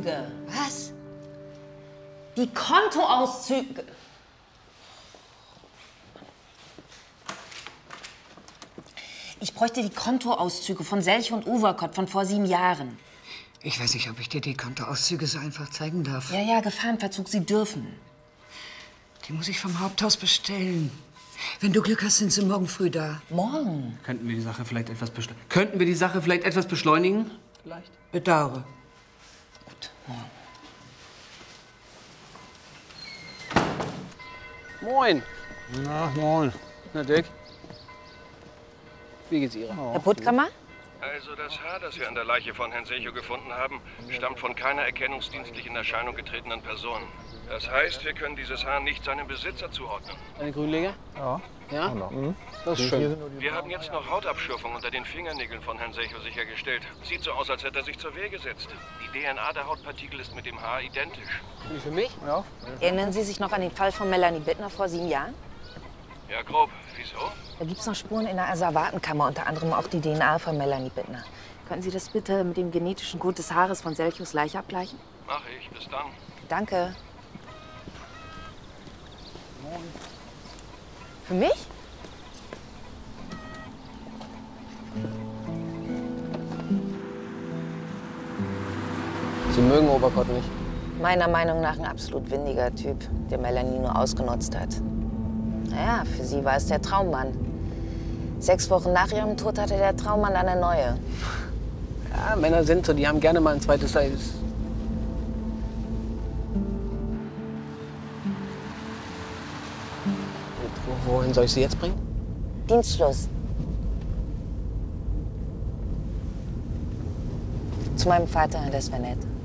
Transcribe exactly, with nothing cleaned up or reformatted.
Kontoauszüge. Was? Die Kontoauszüge. Ich bräuchte die Kontoauszüge von Selch und Overcott von vor sieben Jahren. Ich weiß nicht, ob ich dir die Kontoauszüge so einfach zeigen darf. Ja, ja, Gefahrenverzug, Sie dürfen. Die muss ich vom Haupthaus bestellen. Wenn du Glück hast, sind sie morgen früh da. Morgen? Könnten wir die Sache vielleicht etwas beschleunigen? Könnten wir die Sache vielleicht etwas beschleunigen? Vielleicht? Bedauere. Gut, morgen. Moin. Na, moin. Na, Dirk. Wie geht's Ihrer? Herr Puttkammer? Also das Haar, das wir an der Leiche von Herrn Selchow gefunden haben, stammt von keiner erkennungsdienstlich in Erscheinung getretenen Person. Das heißt, wir können dieses Haar nicht seinem Besitzer zuordnen. Eine Grünleger? Ja. Ja? Genau. Mhm. Das ist schön. Wir haben jetzt noch Hautabschürfung unter den Fingernägeln von Herrn Selchow sichergestellt. Sieht so aus, als hätte er sich zur Wehr gesetzt. Die D N A der Hautpartikel ist mit dem Haar identisch. Und für mich? Ja. Erinnern Sie sich noch an den Fall von Melanie Bittner vor sieben Jahren? Ja, grob. Wieso? Da gibt es noch Spuren in der Asservatenkammer, unter anderem auch die D N A von Melanie Bittner. Könnten Sie das bitte mit dem genetischen Code des Haares von Selchows Leiche abgleichen? Mach ich. Bis dann. Danke. Für mich? Sie mögen Overcott nicht. Meiner Meinung nach ein absolut windiger Typ, der Melanie nur ausgenutzt hat. Naja, für sie war es der Traummann. Sechs Wochen nach ihrem Tod hatte der Traummann dann eine neue. Ja, Männer sind so, die haben gerne mal ein zweites Eis. Und wohin soll ich sie jetzt bringen? Dienstschluss. Zu meinem Vater, das wäre nett.